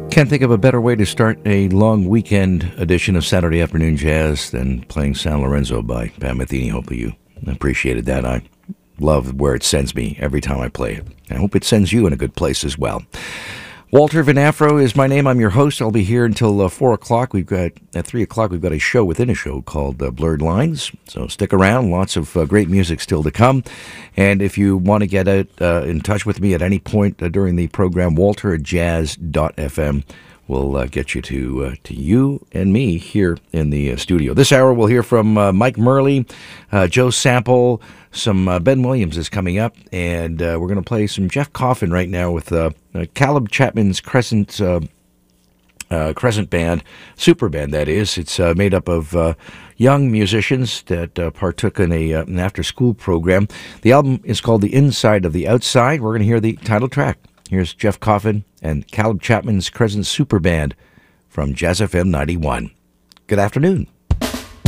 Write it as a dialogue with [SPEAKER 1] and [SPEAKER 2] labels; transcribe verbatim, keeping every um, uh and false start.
[SPEAKER 1] Can't think of a better way to start a long weekend edition of Saturday Afternoon Jazz than playing San Lorenzo by Pat Metheny. Hope you appreciated that. I love where it sends me every time I play it. I hope it sends you in a good place as well. Walter Van Afro is my name. I'm your host. I'll be here until uh, four o'clock. We've got, at three o'clock, we've got a show within a show called uh, Blurred Lines. So stick around. Lots of uh, great music still to come. And if you want to get out, uh, in touch with me at any point uh, during the program, walter at jazz dot f m will uh, get you to uh, to you and me here in the uh, studio. This hour we'll hear from uh, Mike Murley, uh, Joe Sample, some uh, Ben Williams is coming up, and uh, we're going to play some Jeff Coffin right now with uh, uh, Caleb Chapman's Crescent uh, uh, Crescent Band, super band that is. It's uh, made up of uh, young musicians that uh, partook in a uh, an after-school program. The album is called The Inside of the Outside. We're going to hear the title track. Here's Jeff Coffin and Caleb Chapman's Crescent Super Band from Jazz F M ninety-one. Good afternoon.